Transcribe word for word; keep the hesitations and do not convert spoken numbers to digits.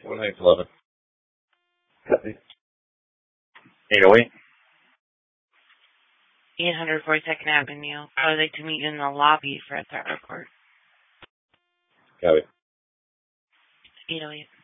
one nine eleven. Copy. eight oh eight. eight hundred forty-second Avenue. I would like to meet you in the lobby for a threat report. Copy. eight oh eight.